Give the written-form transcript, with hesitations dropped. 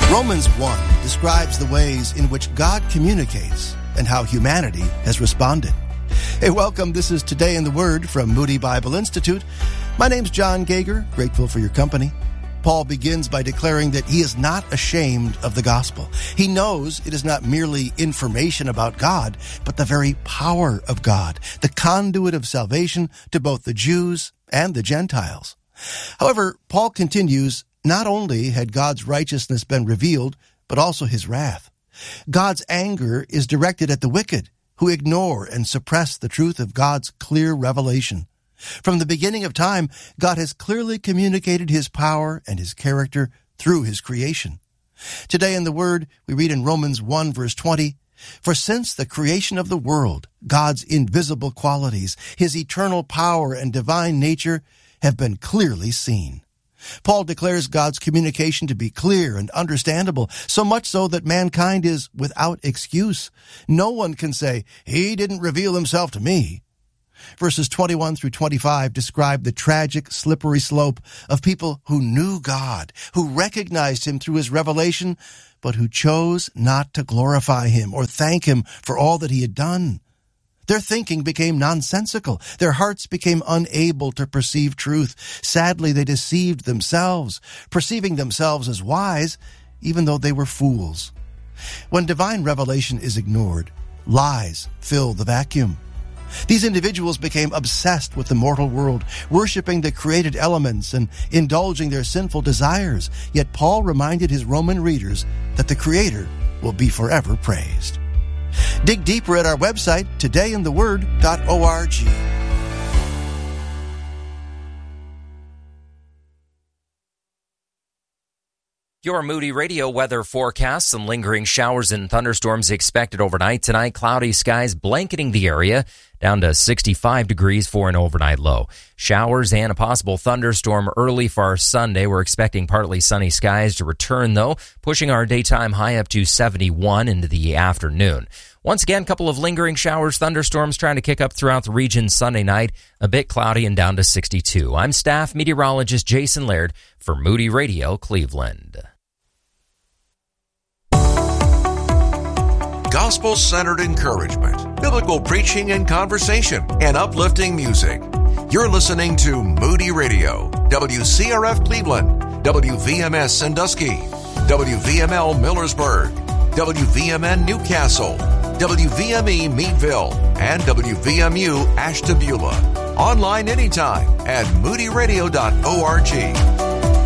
Romans 1 describes the ways in which God communicates and how humanity has responded. Hey, welcome. This is Today in the Word from Moody Bible Institute. My name's John Gager, grateful for your company. Paul begins by declaring that he is not ashamed of the gospel. He knows it is not merely information about God, but the very power of God, the conduit of salvation to both the Jews and the Gentiles. However, Paul continues, not only had God's righteousness been revealed, but also his wrath. God's anger is directed at the wicked, who ignore and suppress the truth of God's clear revelation. From the beginning of time, God has clearly communicated his power and his character through his creation. Today in the Word, we read in Romans 1 verse 20, "For since the creation of the world, God's invisible qualities, his eternal power and divine nature have been clearly seen." Paul declares God's communication to be clear and understandable, so much so that mankind is without excuse. No one can say, "He didn't reveal himself to me." Verses 21 through 25 describe the tragic, slippery slope of people who knew God, who recognized him through his revelation, but who chose not to glorify him or thank him for all that he had done. Their thinking became nonsensical. Their hearts became unable to perceive truth. Sadly, they deceived themselves, perceiving themselves as wise, even though they were fools. When divine revelation is ignored, lies fill the vacuum. These individuals became obsessed with the mortal world, worshiping the created elements and indulging their sinful desires. Yet Paul reminded his Roman readers that the Creator will be forever praised. Dig deeper at our website, todayintheword.org. Your Moody Radio weather forecast. Some lingering showers and thunderstorms expected overnight. Tonight, cloudy skies blanketing the area, down to 65 degrees for an overnight low. Showers and a possible thunderstorm early for our Sunday. We're expecting partly sunny skies to return, though, pushing our daytime high up to 71 into the afternoon. Once again, a couple of lingering showers, thunderstorms trying to kick up throughout the region Sunday night. A bit cloudy and down to 62. I'm staff meteorologist Jason Laird for Moody Radio, Cleveland. Gospel-centered encouragement, biblical preaching and conversation, and uplifting music. You're listening to Moody Radio, WCRF Cleveland, WVMS Sandusky, WVML Millersburg, WVMN Newcastle, WVME Meadville, and WVMU Ashtabula. Online anytime at moodyradio.org.